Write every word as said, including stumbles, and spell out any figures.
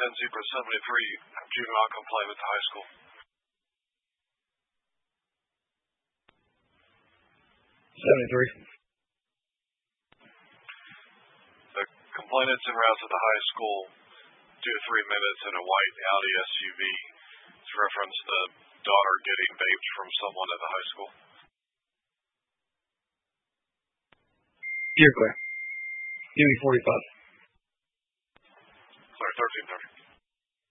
ten Zebra seventy-three, juvenile complaint at the high school. seventy-three. The complainant's en route to the high school, two to three minutes in a white Audi S U V. It's referenced the daughter getting vaped from someone at the high school. You're clear. Give me forty-five.